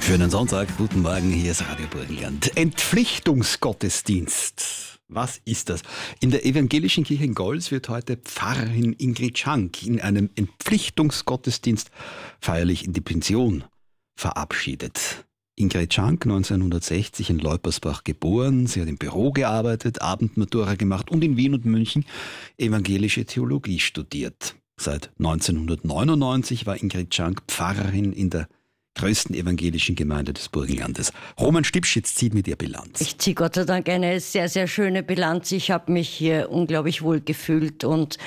Schönen Sonntag, guten Morgen, hier ist Radio Burgenland. Entpflichtungsgottesdienst. Was ist das? In der evangelischen Kirche in Gols wird heute Pfarrerin Ingrid Schank in einem Entpflichtungsgottesdienst feierlich in die Pension verabschiedet. Ingrid Schank, 1960 in Leupersbach geboren. Sie hat im Büro gearbeitet, Abendmatura gemacht und in Wien und München evangelische Theologie studiert. Seit 1999 war Ingrid Schank Pfarrerin in der größten evangelischen Gemeinde des Burgenlandes. Roman Stipschitz zieht mit ihr Bilanz. Ich ziehe Gott sei Dank eine sehr, sehr schöne Bilanz. Ich habe mich hier unglaublich wohl gefühlt und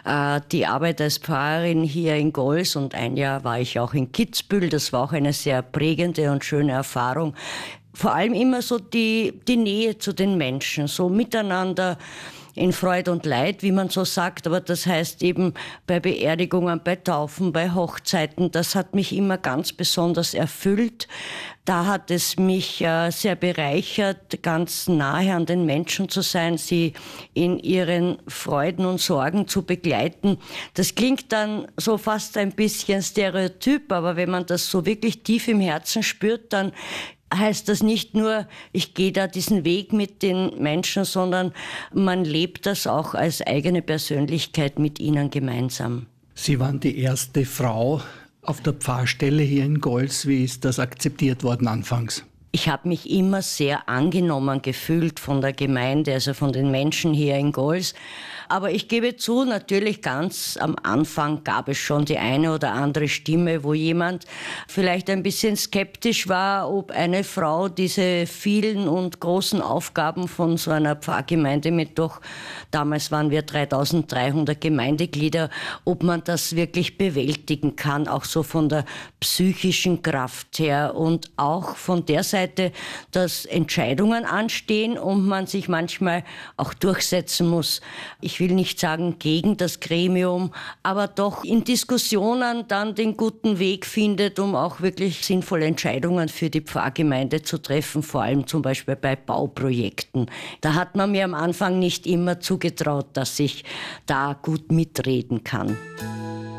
die Arbeit als Pfarrerin hier in Gols und ein Jahr war ich auch in Kitzbühel. Das war auch eine sehr prägende und schöne Erfahrung. Vor allem immer so die Nähe zu den Menschen, so miteinander in Freude und Leid, wie man so sagt, aber das heißt eben bei Beerdigungen, bei Taufen, bei Hochzeiten, das hat mich immer ganz besonders erfüllt. Da hat es mich sehr bereichert, ganz nahe an den Menschen zu sein, sie in ihren Freuden und Sorgen zu begleiten. Das klingt dann so fast ein bisschen stereotyp, aber wenn man das so wirklich tief im Herzen spürt, dann heißt das nicht nur, ich gehe da diesen Weg mit den Menschen, sondern man lebt das auch als eigene Persönlichkeit mit ihnen gemeinsam. Sie waren die erste Frau auf der Pfarrstelle hier in Gols. Wie ist das akzeptiert worden anfangs? Ich habe mich immer sehr angenommen gefühlt von der Gemeinde, also von den Menschen hier in Gols. Aber ich gebe zu, natürlich ganz am Anfang gab es schon die eine oder andere Stimme, wo jemand vielleicht ein bisschen skeptisch war, ob eine Frau diese vielen und großen Aufgaben von so einer Pfarrgemeinde mit doch, damals waren wir 3300 Gemeindeglieder, ob man das wirklich bewältigen kann, auch so von der psychischen Kraft her und auch von der Seite, dass Entscheidungen anstehen und man sich manchmal auch durchsetzen muss. Ich will nicht sagen gegen das Gremium, aber doch in Diskussionen dann den guten Weg findet, um auch wirklich sinnvolle Entscheidungen für die Pfarrgemeinde zu treffen, vor allem zum Beispiel bei Bauprojekten. Da hat man mir am Anfang nicht immer zugetraut, dass ich da gut mitreden kann.